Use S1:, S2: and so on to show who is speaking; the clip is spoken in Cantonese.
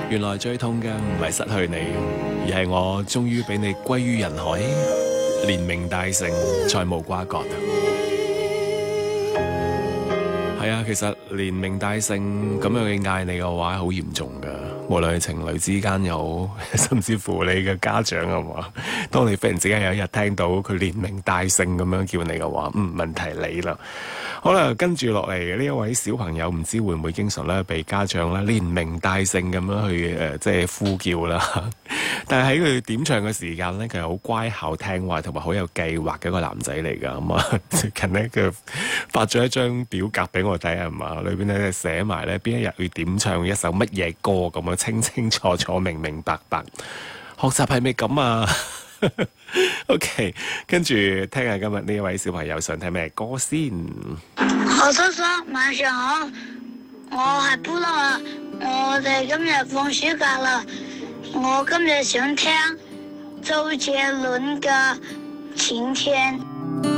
S1: 原來最痛嘅唔係失去你，而係我終於俾你歸於人海，連名帶姓，再無瓜葛。係啊，其實連名帶姓咁樣去嗌你嘅話，好嚴重噶。無論係情侶之間有，甚至乎你嘅家長係嘛，當你忽然之間有一日聽到佢連名帶姓咁樣叫你嘅話，問題你啦。好啦，跟住落嚟呢一位小朋友，唔知會唔會經常咧被家長咧連名帶姓咁樣去即係呼叫啦。但係喺佢點唱嘅時間咧，佢係好乖巧聽話同埋好有計劃嘅一個男仔嚟㗎。咁啊，最近咧佢發咗一張表格俾我睇係嘛，裏邊咧寫埋咧邊一日要點唱一首乜嘢歌咁啊，清清楚楚、明明白白。學習係咪咁啊？OK， 跟住聽下今日呢位小朋友想聽咩歌先。
S2: 何叔叔晚上好，我係布樂啊，我哋今日放暑假啦，我今日想聽周杰倫嘅《晴天》。